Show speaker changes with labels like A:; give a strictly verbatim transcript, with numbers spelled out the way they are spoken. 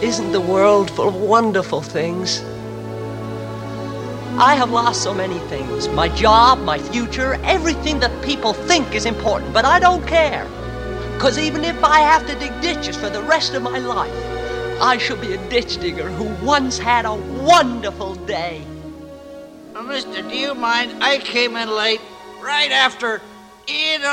A: Isn't the world full of wonderful things? I have lost so many things. My job, my future, everything that people think is important, but I don't care. Because even if I have to dig ditches for the rest of my life, I shall be a ditch digger who once had a wonderful day.
B: Uh, mister, do you mind? I came in late, right after... In